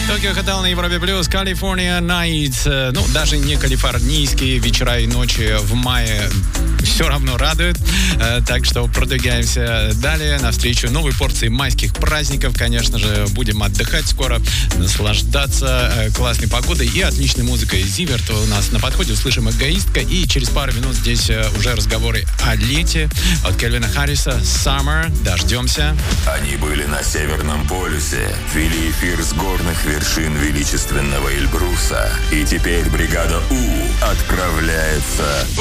Токио Хотел на Европе Плюс, California Nights. Ну, даже не калифорнийские вечера и ночи в мае все равно радуют. Так что продвигаемся далее навстречу новой порции майских праздников. Конечно же, будем отдыхать скоро, наслаждаться классной погодой и отличной музыкой. Зиверт у нас на подходе. Услышим «Эгоистка». И через пару минут здесь уже разговоры о лете от Кельвина Харриса. Summer. Дождемся. Они были на Северном полюсе, вели эфир с горных вершин величественного Эльбруса. И теперь бригада У отправляется